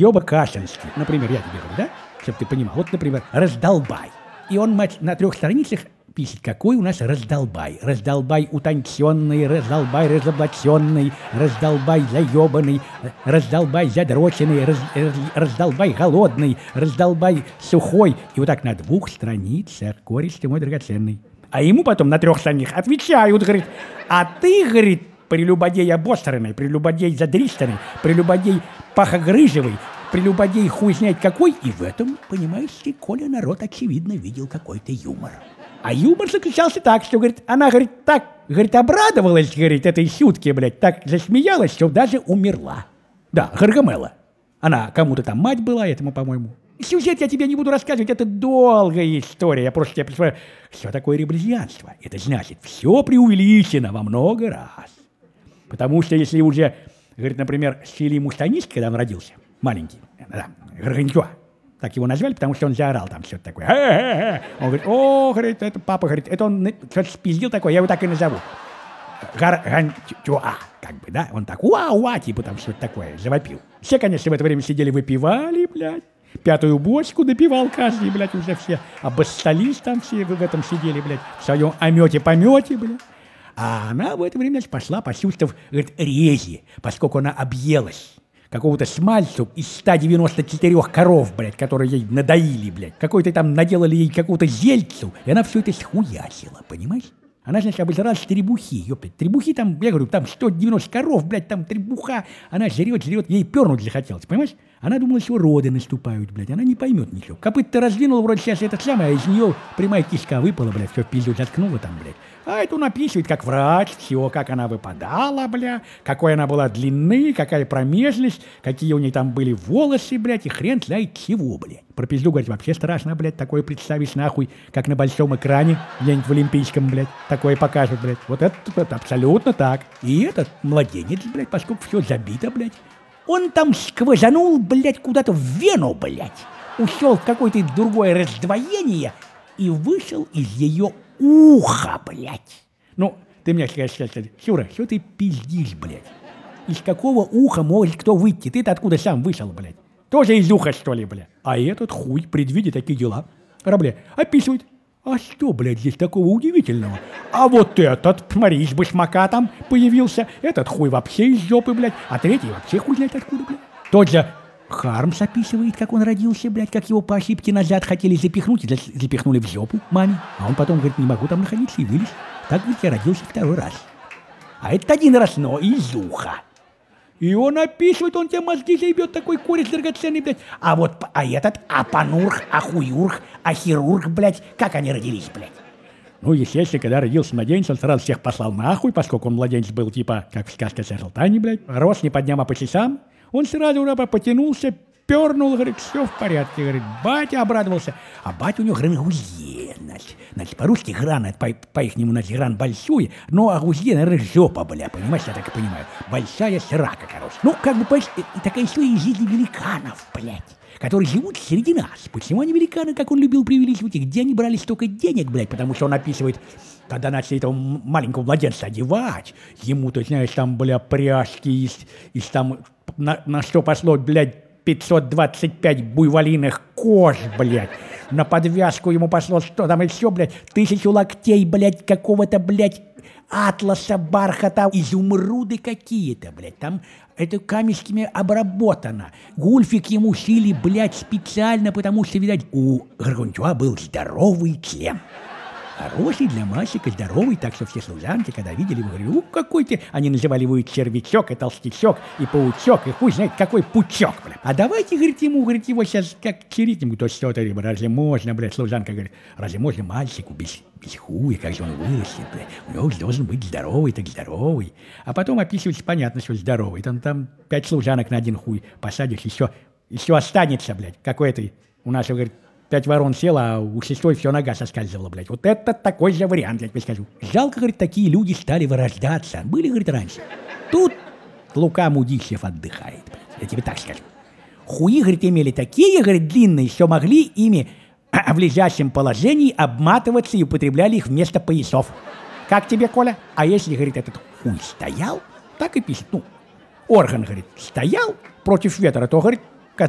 разъеба Кашинский. Например, я тебе говорю, да? Чтоб ты понимал. Вот, например, раздолбай. И он, мать, на 3 страницах пишет, какой у нас раздолбай. Раздолбай утонченный, раздолбай разоблаченный, раздолбай заебанный, раздолбай задроченный, раздолбай голодный, раздолбай сухой. И вот так на 2 страницах, кореш ты мой драгоценный. А ему потом на 3 страницах отвечают, говорит, а ты, говорит, прелюбодей обосранный, прелюбодей задристанный, прелюбодей пахогрыжевый, прелюбодей хуй знает какой. И в этом, понимаешь ли, Коля, народ, очевидно, видел какой-то юмор. А юмор заключался так, что, говорит, она, говорит, так, говорит, обрадовалась, говорит, этой шутке, блядь, так засмеялась, что даже умерла. Да, Гаргамела. Она кому-то там мать была, этому, по-моему. Сюжет я тебе не буду рассказывать, это долгая история. Я просто тебе представляю, что такое реблезианство. Это значит, все преувеличено во много раз. Потому что если уже, говорит, например, Сили Мустанист, когда он родился, маленький, да, Гарганько, так его назвали, потому что он заорал там что-то такое. Он говорит, о, говорит, это папа, говорит, это он что-то спиздил такое, я его так и назову. Гарганько, как бы, да, он так, уа, типа там что-то такое, завопил. Все, конечно, в это время сидели, выпивали, блядь. 5-ю бочку допивал каждый, блядь, уже все. Обоссались там все в этом сидели, блядь, в своем омете-помете, блядь. А она в это время, значит, пошла, почувствовав, говорит, рези, поскольку она объелась какого-то смальцу из 194 коров, блядь, которые ей надоили, блядь. Какой-то там наделали ей какого-то зельцу, и она все это схуячила, понимаешь? Она, значит, обожралась требухи, ёптать. Требухи там, я говорю, там 190 коров, блядь, там требуха. Она жрет, ей пернуть захотелось, понимаешь? Она думала, что роды наступают, блядь, она не поймет ничего. Копыт-то раздвинула, вроде сейчас это самое, а из нее прямая кишка выпала, блядь, все в пизду заткнула там, блядь. А это он описывает, как врач, все, как она выпадала, бля, какой она была длины, какая промежность, какие у нее там были волосы, блядь, и хрен знает чего, блядь. Про пизду, говорить, вообще страшно, блядь, такое представить нахуй, как на большом экране, где-нибудь в Олимпийском, блядь, такое покажут, блядь. Вот это абсолютно так. И этот младенец, блядь, поскольку все забито, блядь, он там сквозанул, блядь, куда-то в вену, блядь, ушел в какое-то другое раздвоение и вышел из ее уха, блядь. Ну, ты мне скажешь, Сюра, что ты пиздишь, блядь? Из какого уха может кто выйти? Ты-то откуда сам вышел, блядь? Тоже из уха, что ли, блядь? А этот хуй, предвидя такие дела, бля, описывает. А что, блядь, здесь такого удивительного? А вот этот, смотри, из башмака там появился. Этот хуй вообще из жопы, блядь. А третий вообще хуй знает откуда, блядь. Тот же Хармс описывает, как он родился, блядь, как его по ошибке назад хотели запихнуть, и запихнули в жопу маме. А он потом говорит, не могу там находиться, и вылез. Так, говорит, я родился 2-й раз. А это 1 раз, но из уха. И он описывает, он тебе мозги заебет, такой кореш драгоценный, блядь. А вот, этот Апанурх, Ахуюрх, Ахирург, блядь, как они родились, блядь? Ну, естественно, когда родился младенец, он сразу всех послал нахуй, поскольку он младенец был, типа, как в сказке о Салтане, блядь. Рос не по дням, а по часам. Он сразу потянулся, пернул, говорит, все в порядке, говорит, батя обрадовался. А батя у него грангузье, значит, по-русски гран, это по-ихнему, значит, гран большой, но агузье, наверное, жопа, бля, понимаешь, я так и понимаю, большая срака, короче. Ну, как бы, понимаешь, такая история из жизни великанов, блядь, которые живут среди нас. Почему они великаны, как он любил преувеличивать, и где они брали столько денег, блядь, потому что он описывает, когда начали этого маленького младенца одевать, ему, ты знаешь, там, бля, пряжки из там, на что пошло, блядь, 525 буйволиных кож, блядь. На подвязку ему пошло, что там еще, блядь, 1000 локтей, блядь, какого-то, блядь, атласа, бархата, изумруды какие-то, блядь. Там это камешками обработано. Гульфик ему шили, блядь, специально, потому что, видать, у Гаргантюа был здоровый член. Хороший для мальчика, здоровый, так что все служанки, когда видели, говорили, какой ты, они называли его и червячок, и толстячок, и паучок, и хуй знает какой пучок, бля. А давайте, говорит, ему, говорит, его сейчас как чирить, то что-то, разве можно, блядь, служанка говорит, разве можно мальчику без хуя, как же он вырастет, блядь, у него должен быть здоровый, так здоровый. А потом описывается, понятно, что здоровый, там 5 служанок на 1 хуй посадишь, еще останется, блядь, какой-то, у нас, говорит, 5 ворон села, а у 6-й все нога соскальзывала, блядь. Вот это такой же вариант, я тебе скажу. Жалко, говорит, такие люди стали вырождаться. Были, говорит, раньше. Тут Лука Мудищев отдыхает, блядь. Я тебе так скажу. Хуи, говорит, имели такие, говорит, длинные, что могли ими в лежащем положении обматываться и употребляли их вместо поясов. Как тебе, Коля? А если, говорит, этот хуй стоял, так и пишет, орган, говорит, стоял против ветра, то, говорит,